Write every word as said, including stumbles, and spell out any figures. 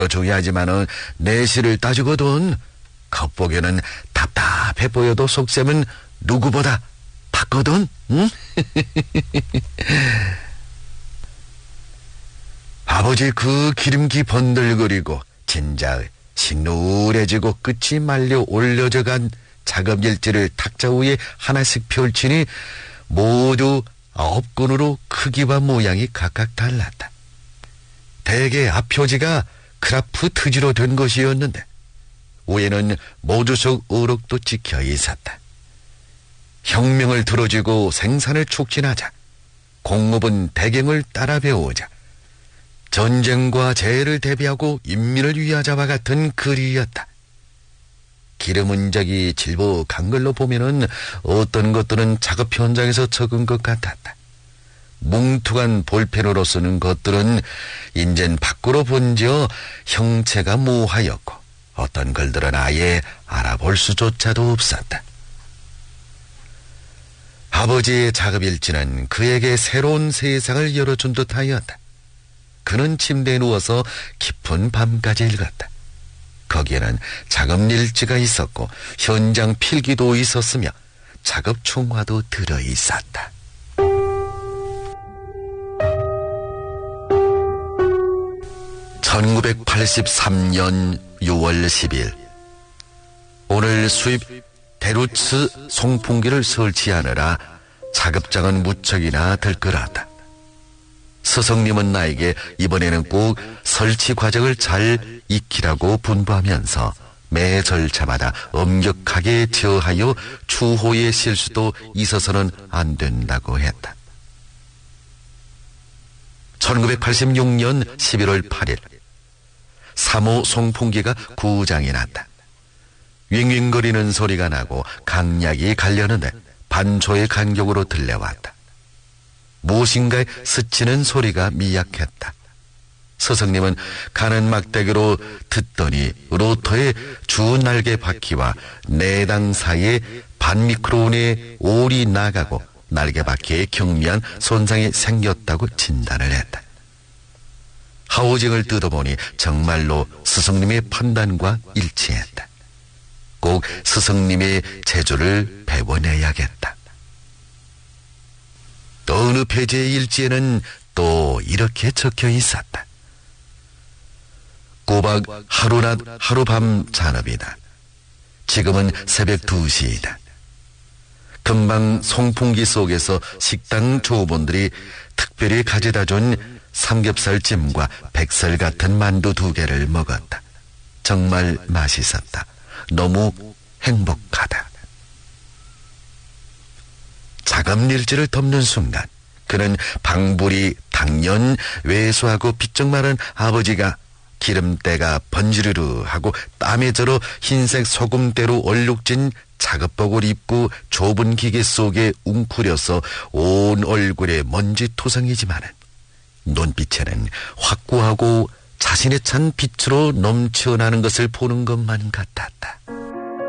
중요하지만은 내실을 따지거든 겉보기에는 답답해 보여도 속셈은 누구보다 봤거든. 응? 아버지 그 기름기 번들거리고 진짜 식누래지고 끝이 말려 올려져간 작업일지를 탁자 위에 하나씩 펼치니 모두 아홉 건으로 크기와 모양이 각각 달랐다. 대개 앞표지가 크라프 트지로 된 것이었는데 위에는 모주석 어록도 찍혀 있었다. 혁명을 들어주고 생산을 촉진하자, 공업은 대경을 따라 배우자, 전쟁과 재해를 대비하고 인민을 위하자와 같은 글이었다. 기름 흔적이 질복한 걸로 보면은 어떤 것들은 작업 현장에서 적은 것 같았다. 뭉툭한 볼펜으로 쓰는 것들은 인젠 밖으로 본지어 형체가 모호하였고 어떤 글들은 아예 알아볼 수조차도 없었다. 아버지의 작업일지는 그에게 새로운 세상을 열어준 듯하였다. 그는 침대에 누워서 깊은 밤까지 읽었다. 거기에는 작업일지가 있었고 현장 필기도 있었으며 작업 총화도 들어있었다. 천구백팔십삼 년 유월 십일 오늘 수입 데루츠 송풍기를 설치하느라 작업장은 무척이나 들끓었다. 스승님은 나에게 이번에는 꼭 설치 과정을 잘 익히라고 분부하면서 매 절차마다 엄격하게 저하여 추호의 실수도 있어서는 안 된다고 했다. 천구백팔십육 년 십일월 팔일 삼 호 송풍기가 구장이 났다. 윙윙거리는 소리가 나고 강약이 갈려는데 반초의 간격으로 들려왔다. 무엇인가에 스치는 소리가 미약했다. 스승님은 가는 막대기로 듣더니 로터의 주 날개 바퀴와 내당 사이에 반미크론의 올이 나가고 날개 바퀴에 경미한 손상이 생겼다고 진단을 했다. 하우징을 뜯어보니 정말로 스승님의 판단과 일치했다. 꼭 스승님의 재주를 배워내야겠다. 어느 페이지의 일지에는 또 이렇게 적혀 있었다. 꼬박 하루낮 하루밤 잔업이다. 지금은 새벽 두 시이다. 금방 송풍기 속에서 식당 조부분들이 특별히 가져다 준 삼겹살찜과 백설 같은 만두 두 개를 먹었다. 정말 맛있었다. 너무 행복하다. 작업일지를 덮는 순간 그는 방불이 당연 외소하고 비쩍 마른 아버지가 기름때가 번지르르 하고 땀에 절어 흰색 소금대로 얼룩진 작업복을 입고 좁은 기계 속에 웅크려서 온 얼굴에 먼지 토성이지만은 눈빛에는 확고하고 자신에 찬 빛으로 넘쳐나는 것을 보는 것만 같았다.